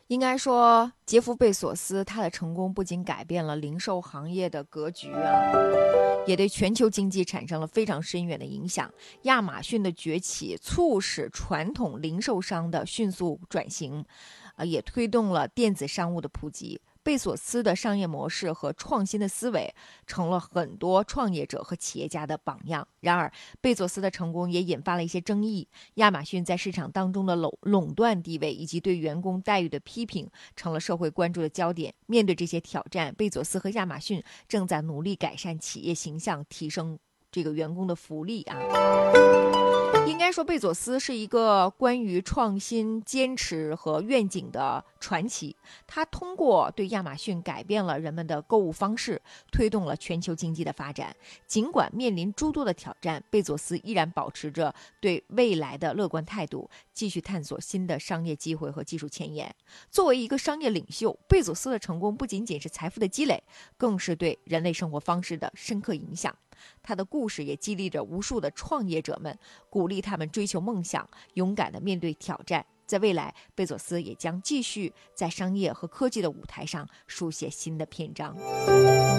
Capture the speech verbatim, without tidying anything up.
应该说，杰夫·贝索斯他的成功不仅改变了零售行业的格局啊，也对全球经济产生了非常深远的影响。亚马逊的崛起促使传统零售商的迅速转型，呃，也推动了电子商务的普及。贝索斯的商业模式和创新的思维成了很多创业者和企业家的榜样。然而，贝佐斯的成功也引发了一些争议。亚马逊在市场当中的垄垄断地位以及对员工待遇的批评，成了社会关注的焦点。面对这些挑战，贝佐斯和亚马逊正在努力改善企业形象，提升这个员工的福利啊。应该说，贝佐斯是一个关于创新、坚持和愿景的传奇。他通过对亚马逊改变了人们的购物方式，推动了全球经济的发展。尽管面临诸多的挑战，贝佐斯依然保持着对未来的乐观态度，继续探索新的商业机会和技术前沿。作为一个商业领袖，贝佐斯的成功不仅仅是财富的积累，更是对人类生活方式的深刻影响。他的故事也激励着无数的创业者们，鼓励他们追求梦想，勇敢地面对挑战。在未来，贝佐斯也将继续在商业和科技的舞台上书写新的篇章。